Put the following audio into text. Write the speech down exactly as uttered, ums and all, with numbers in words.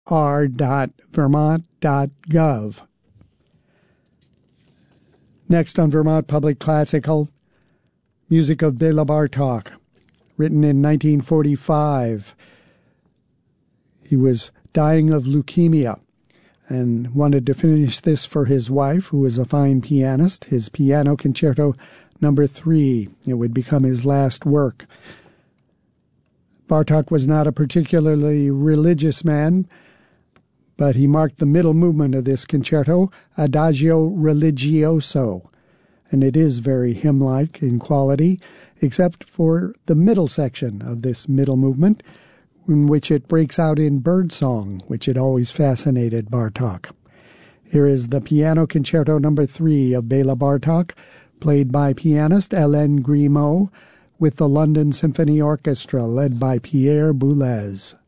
r dot vermont dot gov. Next on Vermont Public Classical, music of Bela Bartok, written in nineteen forty-five. He was dying of leukemia and wanted to finish this for his wife, who was a fine pianist, his Piano Concerto Number Three. It would become his last work. Bartok was not a particularly religious man, but he marked the middle movement of this concerto, Adagio Religioso, and it is very hymn-like in quality, except for the middle section of this middle movement, in which it breaks out in birdsong, which had always fascinated Bartok. Here is the Piano Concerto Number Three of Bela Bartok, played by pianist Hélène Grimaud, with the London Symphony Orchestra led by Pierre Boulez.